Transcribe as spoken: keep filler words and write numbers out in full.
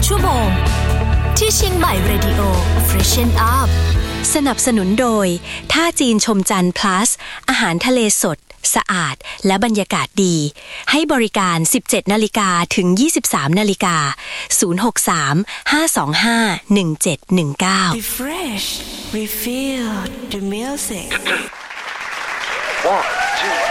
ชั่วโมงที่เชียงใหม่เรดิโอ Freshen Up สนับสนุนโดยท่าจีนชมจันทร์ plus อาหารทะเลสดสะอาดและบรรยากาศดีให้บริการ สิบเจ็ดนาฬิกา ถึง ยี่สิบสามนาฬิกา ศูนย์ หก สาม ห้า สอง ห้า หนึ่ง เจ็ด หนึ่ง เก้า Refresh Refill the music One two